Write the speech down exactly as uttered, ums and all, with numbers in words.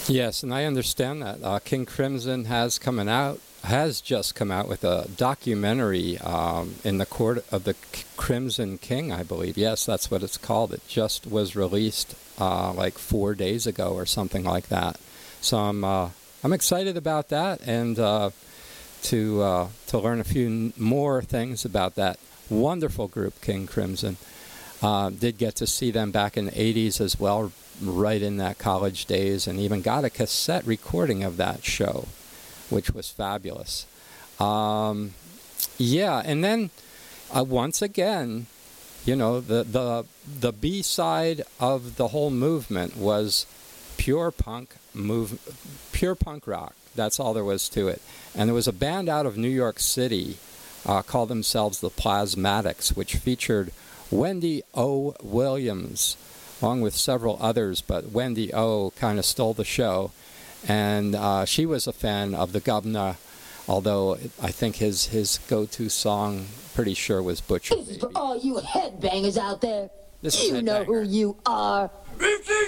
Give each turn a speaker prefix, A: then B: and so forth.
A: Yes, and I understand that. Uh, King Crimson has coming out, has just come out with a documentary um, in the court of the K- Crimson King, I believe. Yes, that's what it's called. It just was released uh, like four days ago or something like that. So I'm uh, I'm excited about that, and uh, to uh, to learn a few n- more things about that wonderful group, King Crimson. Uh, did get to see them back in the eighties as well, right in that college days, and even got a cassette recording of that show, which was fabulous. Um, yeah, and then uh, once again, you know, the the the B side of the whole movement was pure punk move, pure punk rock. That's all there was to it. And there was a band out of New York City uh, called themselves the Plasmatics, which featured Wendy O. Williams, along with several others, but Wendy O. kind of stole the show. And uh, she was a fan of the Governor, although I think his, his go-to song, pretty sure, was Butcher
B: This is
A: Baby.
B: for all you headbangers out there.
A: This is
B: You know who
A: Headbanger.
B: you are.